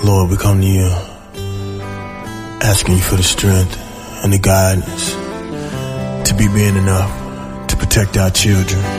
Lord, we come to you asking you for the strength and the guidance to be men enough to protect our children,